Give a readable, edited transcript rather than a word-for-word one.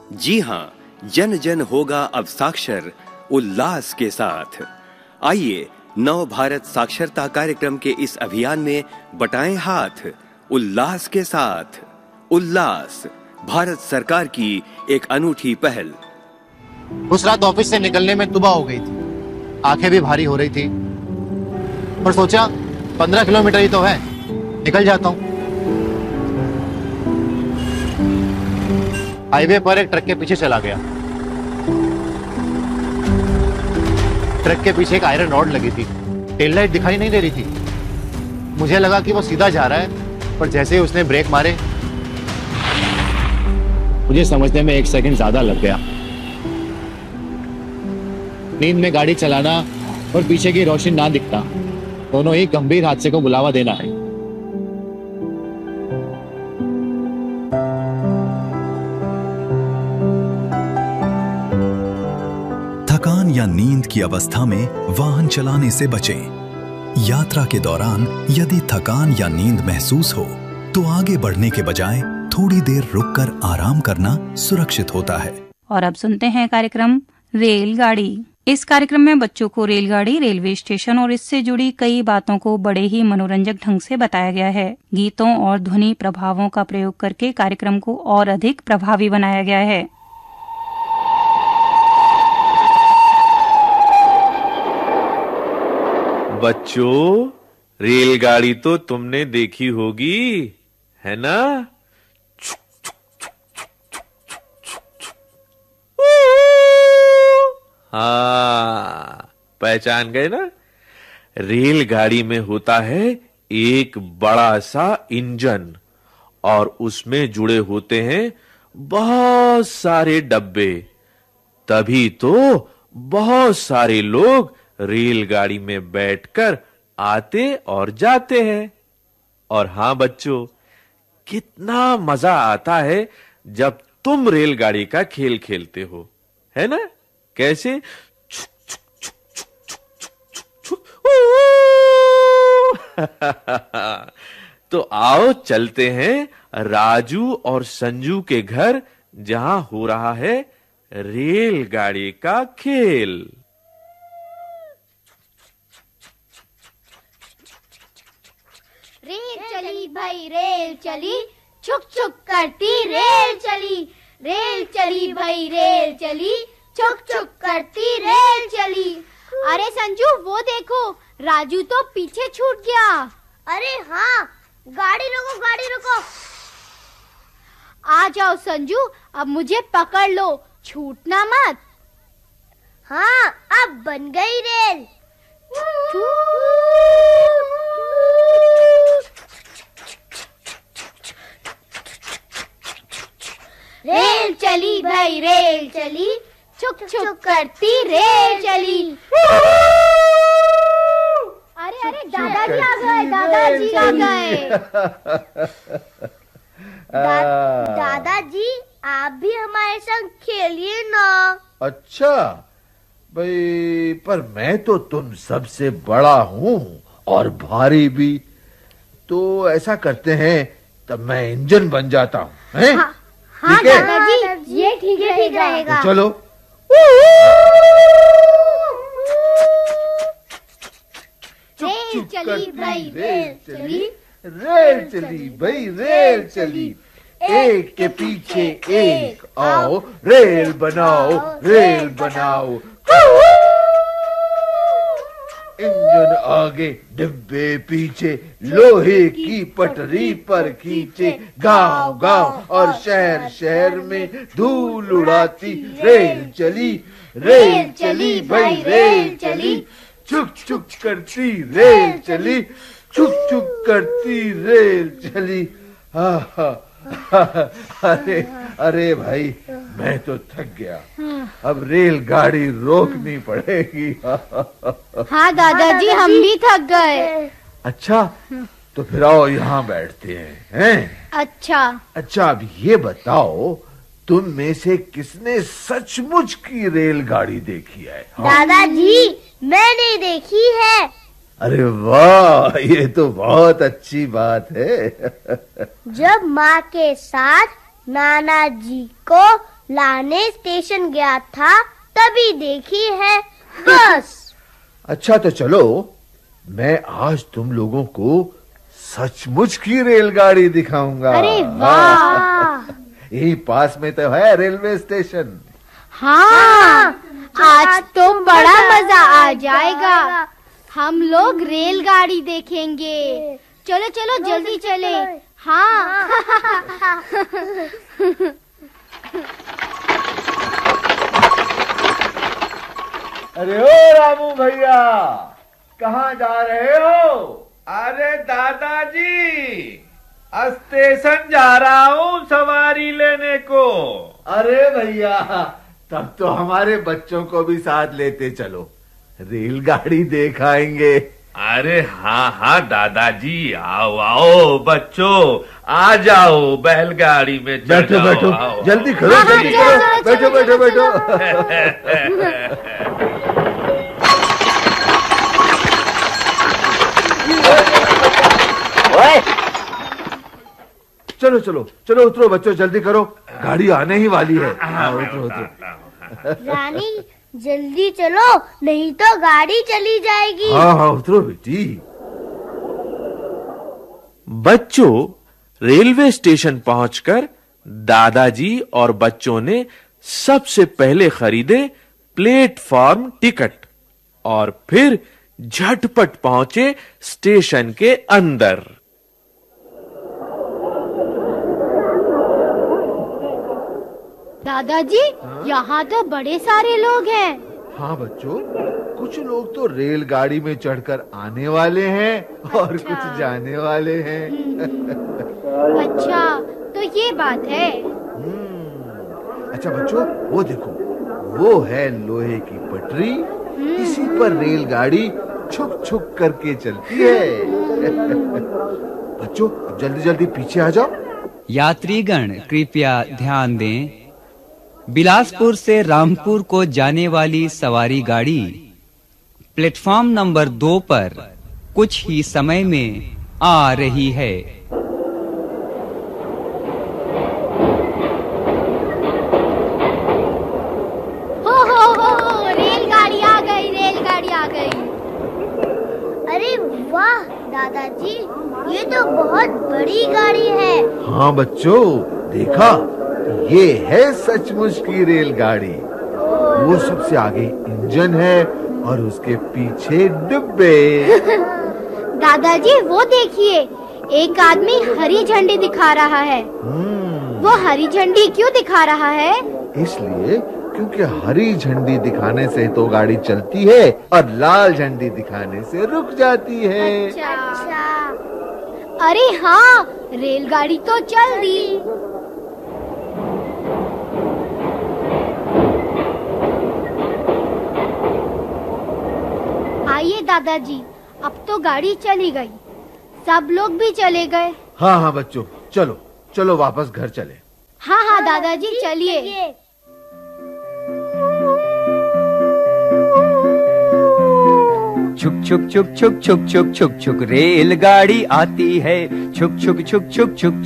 जी हाँ, जन जन होगा अब साक्षर उल्लास के साथ। आइए नव भारत साक्षरता कार्यक्रम के इस अभियान में बटाएं हाथ उल्लास के साथ। उल्लास भारत सरकार की एक अनूठी पहल। उस रात ऑफिस से निकलने में सुबह हो गई थी, आंखें भी भारी हो रही थी, पर सोचा 15 किलोमीटर ही तो है, निकल जाता हूँ। हाईवे पर एक ट्रक के पीछे चला गया। ट्रक के पीछे एक आयरन रॉड लगी थी, टेल लाइट दिखाई नहीं दे रही थी। मुझे लगा कि वो सीधा जा रहा है, पर जैसे ही उसने ब्रेक मारे, मुझे समझने में 1 सेकंड ज्यादा लग गया। नींद में गाड़ी चलाना और पीछे की रोशनी ना दिखना, दोनों ही गंभीर हादसे को बुलावा देना है। थकान या नींद की अवस्था में वाहन चलाने से बचें। यात्रा के दौरान यदि थकान या नींद महसूस हो तो आगे बढ़ने के बजाय थोड़ी देर रुककर आराम करना सुरक्षित होता है। और अब सुनते हैं कार्यक्रम रेलगाड़ी। इस कार्यक्रम में बच्चों को रेलगाड़ी, रेलवे स्टेशन और इससे जुड़ी कई बातों को बड़े ही मनोरंजक ढंग से बताया गया है। गीतों और ध्वनि प्रभावों का प्रयोग करके कार्यक्रम को और अधिक प्रभावी बनाया गया है। बच्चों, रेलगाड़ी तो तुमने देखी होगी, है ना? हाँ, पहचान गए ना? रेलगाड़ी में होता है एक बड़ा सा इंजन और उसमें जुड़े होते हैं बहुत सारे डब्बे। तभी तो बहुत सारे लोग रेलगाड़ी में बैठकर आते और जाते हैं। और हां बच्चों, कितना मजा आता है जब तुम रेलगाड़ी का खेल खेलते हो, है ना? कैसे? तो आओ चलते हैं राजू और संजू के घर, जहां हो रहा है रेलगाड़ी का खेल। रेल चली भाई रेल चली, छुक छुक करती रेल चली। रेल चली भाई रेल चली, छुक छुक करती रेल चली। अरे संजू, वो देखो, राजू तो पीछे छूट गया। अरे हाँ, गाड़ी रोको, गाड़ी रोको। आ जाओ संजू, अब मुझे पकड़ लो, छूटना मत। हाँ, अब बन गई रेल। रेल चली भाई रेल चली, छुक छुक करती रेल चली। अरे अरे, दादाजी आ गए, दादाजी आ गए। दादाजी, आप भी हमारे संग खेलिए ना। अच्छा भाई, पर मैं तो तुम सबसे बड़ा हूँ और भारी भी। तो ऐसा करते हैं, तब मैं इंजन बन जाता हूँ, हैं? हाँ दादाजी, ये ठीक रहेगा। तो चलो। रेल चली भाई रेल चली, रेल चली भाई रेल चली, एक के पीछे एक आओ, रेल बनाओ, रेल बनाओ। इंजन आगे, डिब्बे पीछे, लोहे की पटरी पर खींचे, गांव गांव और शहर शहर में धूल उड़ाती रेल चली। रेल चली भाई रेल चली, छुक छुक करती रेल चली, छुक छुक करती रेल चली। अरे अरे भाई, मैं तो थक गया, अब रेलगाड़ी रोकनी पड़ेगी। हाँ दादाजी, हम भी थक गए। अच्छा, तो फिर आओ यहाँ बैठते हैं? अच्छा। अब ये बताओ, तुम में से किसने सचमुच की रेलगाड़ी देखी है? दादाजी, मैंने देखी है। अरे वाह, ये तो बहुत अच्छी बात है। जब माँ के साथ नाना जी को लाने स्टेशन गया था तभी देखी है बस। अच्छा तो चलो, मैं आज तुम लोगों को सचमुच की रेलगाड़ी दिखाऊंगा। अरे वाह! यही पास में तो है रेलवे स्टेशन। हाँ, आज तो बड़ा मजा आ जाएगा। हम लोग रेलगाड़ी देखेंगे। चलो चलो जल्दी चले। हाँ। अरे ओ रामू भैया, कहाँ जा रहे हो? अरे दादाजी, स्टेशन जा रहा हूँ सवारी लेने को। अरे भैया, तब तो हमारे बच्चों को भी साथ लेते चलो, रेलगाड़ी देखाएंगे। अरे हाँ हाँ दादाजी, आओ आओ बच्चों, आ जाओ बैलगाड़ी में चढ़ बैठो जाओ, बैठो, आओ। जल्दी करो, हाँ, जल्दी चलो, करो, चलो, बैठो बैठो चलो, बैठो। चलो चलो चलो, उतरो बच्चों, जल्दी करो, गाड़ी आने ही वाली है। आओ, उतरो उतरो। रानी जल्दी चलो, नहीं तो गाड़ी चली जाएगी। हाँ हाँ, उतरो बेटी। बच्चों, रेलवे स्टेशन पहुंचकर दादाजी और बच्चों ने सबसे पहले खरीदे प्लेटफॉर्म टिकट और फिर झटपट पहुंचे स्टेशन के अंदर। दादाजी, यहाँ तो बड़े सारे लोग हैं। हाँ बच्चों, कुछ लोग तो रेलगाड़ी में चढ़कर आने वाले हैं और अच्छा। कुछ जाने वाले हैं। अच्छा, तो ये बात है। अच्छा बच्चों, वो देखो, वो है लोहे की पटरी, इसी पर रेलगाड़ी छुक छुक करके चलती है। बच्चों, अब जल्दी जल्दी पीछे आ जाओ। यात्रीगण कृपया ध्यान दें, बिलासपुर से रामपुर को जाने वाली सवारी गाड़ी प्लेटफॉर्म नंबर 2 पर कुछ ही समय में आ रही है। हो, रेलगाड़ी आ गई, रेलगाड़ी आ गई। अरे वाह दादाजी, ये तो बहुत बड़ी गाड़ी है। हाँ बच्चों, देखा, ये है सचमुच की रेलगाड़ी। वो सबसे आगे इंजन है और उसके पीछे डिब्बे। दादाजी वो देखिए, एक आदमी हरी झंडी दिखा रहा है। वो हरी झंडी क्यों दिखा रहा है? इसलिए क्योंकि हरी झंडी दिखाने से तो गाड़ी चलती है और लाल झंडी दिखाने से रुक जाती है। अच्छा। अरे हाँ, रेलगाड़ी तो चल दी। आइए दादाजी, अब तो गाड़ी चली गई, सब लोग भी चले गए। हाँ हाँ बच्चों, चलो चलो वापस घर चले। हाँ हाँ दादाजी, चलिए। छुक छुक छुक छुक छुक छुक छुक छुक रेलगाड़ी आती है, छुक छुक छुक छुक छुक